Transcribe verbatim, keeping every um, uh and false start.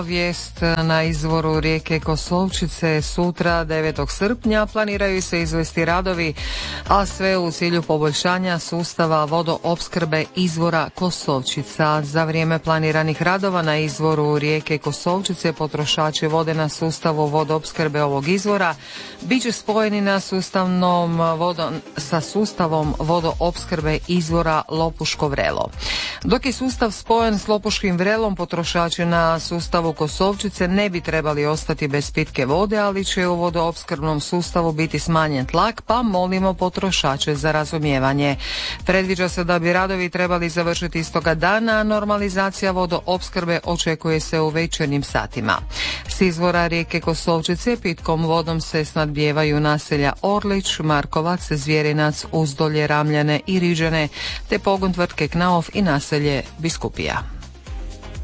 Vijest na izvoru rijeke Kosovčice sutra devetog srpnja planiraju se izvesti radovi, a sve u cilju poboljšanja sustava vodoopskrbe izvora Kosovčica. Za vrijeme planiranih radova na izvoru rijeke Kosovčice potrošači vode na sustavu vodoopskrbe ovog izvora bit će spojeni na sustavnom vodom, sa sustavom vodoopskrbe izvora Lopuško vrelo. Dok je sustav spojen s Lopuškim vrelom, potrošači na sustavu Kosovčice ne bi trebali ostati bez pitke vode, ali će u vodoopskrbnom sustavu biti smanjen tlak, pa molimo potrošače za razumijevanje. Predviđa se da bi radovi trebali završiti istoga dana, a normalizacija vodoopskrbe očekuje se u večernjim satima. S izvora rijeke Kosovčice pitkom vodom se snadbijevaju naselja Orlić, Markovac, Zvjerinac, Uzdolje, Ramljane i Riđane, te pogon tvrtke Knauf i naselje Biskupija.